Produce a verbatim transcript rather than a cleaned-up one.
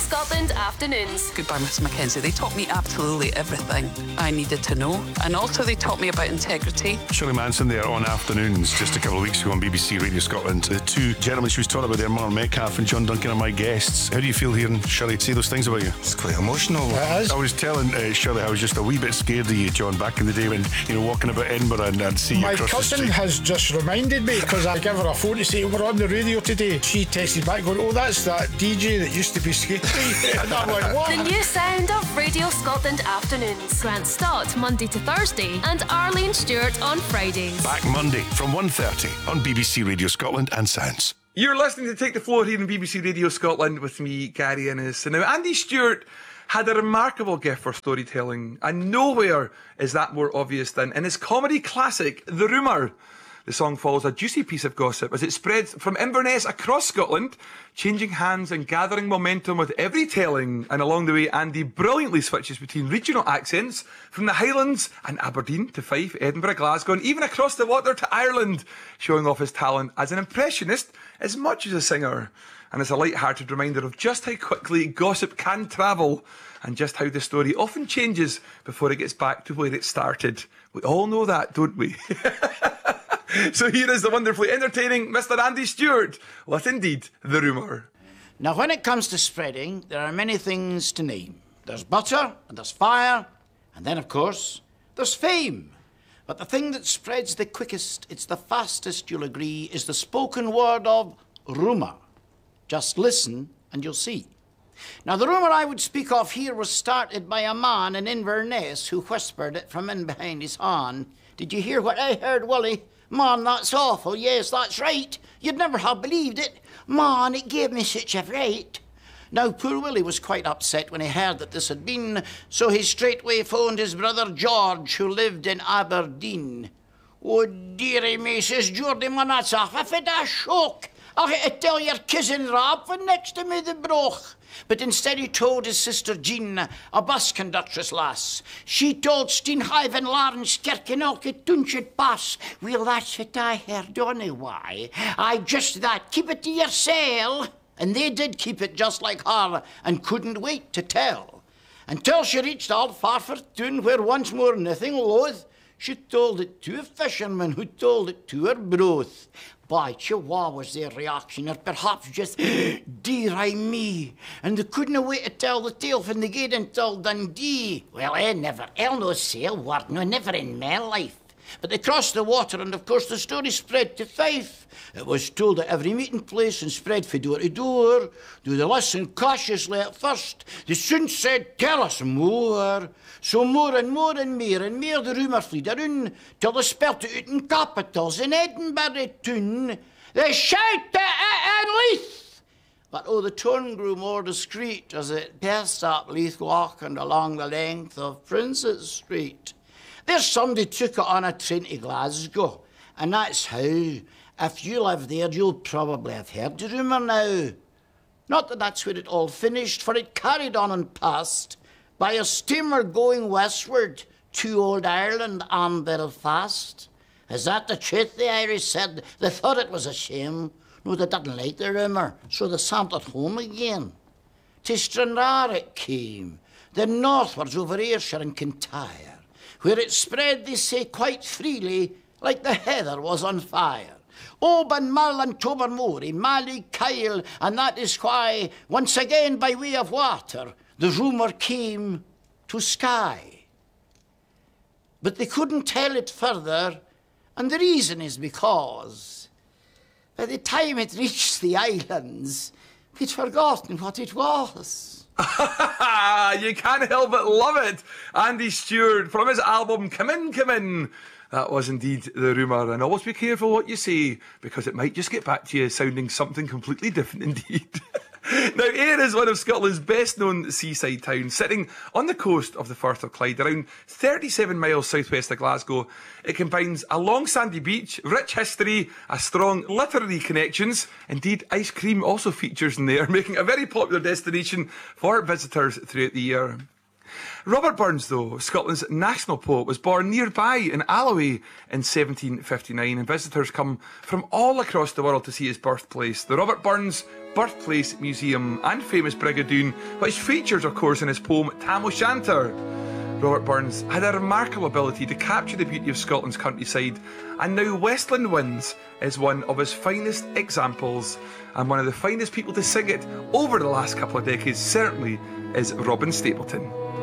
Scotland afternoons. Goodbye, Miss Mackenzie. They taught me absolutely everything I needed to know. And also they taught me about integrity. Shirley Manson there on Afternoons just a couple of weeks ago on B B C Radio Scotland. The two gentlemen she was talking about there, Mark Metcalf and John Duncan, are my guests. How do you feel hearing Shirley say those things about you? It's quite emotional. It is. I was telling uh, Shirley I was just a wee bit scared of you, John, back in the day when you know walking about Edinburgh and I'd see my you across the cousin street. has just reminded me, because I gave her a phone to say we're on the radio today. She texted back going, oh, that's that D J that used to be skating. And I'm like, what? The new sound of Radio Scotland afternoons. Grant Stott Monday to Thursday and Arlene Stewart on Fridays. Back Monday from one thirty on B B C Radio Scotland and Sounds. You're listening to Take the Floor here on B B C Radio Scotland with me, Gary Innes. And now Andy Stewart had a remarkable gift for storytelling, and nowhere is that more obvious than in his comedy classic, The Rumour. The song follows a juicy piece of gossip as it spreads from Inverness across Scotland, changing hands and gathering momentum with every telling. And along the way, Andy brilliantly switches between regional accents from the Highlands and Aberdeen to Fife, Edinburgh, Glasgow, and even across the water to Ireland, showing off his talent as an impressionist as much as a singer. And it's a light-hearted reminder of just how quickly gossip can travel and just how the story often changes before it gets back to where it started. We all know that, don't we? So here is the wonderfully entertaining Mister Andy Stewart with indeed The Rumour. Now, when it comes to spreading, there are many things to name. There's butter, and there's fire, and then, of course, there's fame. But the thing that spreads the quickest, it's the fastest, you'll agree, is the spoken word of rumour. Just listen and you'll see. Now, the rumour I would speak of here was started by a man in Inverness who whispered it from in behind his horn. Did you hear what I heard, Willie? Man, that's awful. Yes, that's right. You'd never have believed it. Man, it gave me such a fright. Now, poor Willie was quite upset when he heard that this had been, so he straightway phoned his brother George, who lived in Aberdeen. Oh, dearie me, says Geordie, man, that's a fit a shock. I had to tell your cousin Rob for next to me the broch. But instead he told his sister Jean, a bus conductress lass. She told Steenhaven Lawrence Kirkenalke Tunchit Pass. Well, that's what I heard anyway. I just that, keep it to yourself. And they did keep it just like her and couldn't wait to tell. Until she reached Old Farfertoon, where once more nothing loath, she told it to a fisherman who told it to her broth. By Chihuahua was their reaction, or perhaps just, dear me, and they couldn't wait to tell the tale from the gate until Dundee. Well, I never, I'll no sail word, no, never in my life. But they crossed the water, and of course the story spread to Fife. It was told at every meeting place and spread from door to door. Do they listen cautiously at first? They soon said, tell us more. So more and more and more and more the rumour fleed around, till they spelt it out in capitals in Edinburgh town. They shouted it in Leith. But oh, the tone grew more discreet as it passed up Leith Walk and along the length of Princes Street. There's somebody took it on a train to Glasgow, and that's how. If you live there, you'll probably have heard the rumour now. Not that that's where it all finished, for it carried on and passed by a steamer going westward to Old Ireland and Belfast. Is that the truth? The Irish said they thought it was a shame. No, they didn't like the rumour, so they sent it home again. To Stranraer it came, then northwards over Ayrshire and Kintyre, where it spread, they say, quite freely, like the heather was on fire. Oban, Mull and Tobermory, Mally, Kyle, and that is why, once again by way of water, the rumour came to Skye. But they couldn't tell it further, and the reason is because by the time it reached the islands, we'd forgotten what it was. You can't help but love it. Andy Stewart from his album Come In, Come In. That was indeed the rumour. And always be careful what you say, because it might just get back to you sounding something completely different indeed. Now, Ayr is one of Scotland's best-known seaside towns, sitting on the coast of the Firth of Clyde, around thirty-seven miles southwest of Glasgow. It combines a long sandy beach, rich history, a strong literary connections. Indeed, ice cream also features in there, making it a very popular destination for visitors throughout the year. Robert Burns, though, Scotland's national poet, was born nearby in Alloway in seventeen fifty-nine, and visitors come from all across the world to see his birthplace, the Robert Burns Birthplace Museum and famous Brigadoon, which features, of course, in his poem Tam O'Shanter. Robert Burns had a remarkable ability to capture the beauty of Scotland's countryside, and now Westland Winds is one of his finest examples, and one of the finest people to sing it over the last couple of decades certainly is Robin Stapleton.